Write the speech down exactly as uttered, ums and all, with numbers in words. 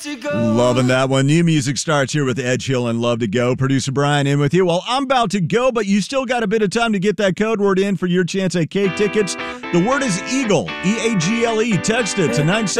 to go. Loving that one. New music starts here with Ed Sheeran, Love to Go. Producer Brian in with you. Well, I'm about to go, but you still got a bit of time to get that code word in for your chance at cake tickets. The word is Eagle, E A G L E. Text it to nine seven.